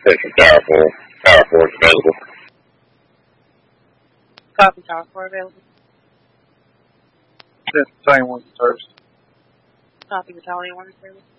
Attention Tower 4. Tower 4 is available. Copy, Tower 4 available. Battalion 1 first. Copy, Battalion 1 available.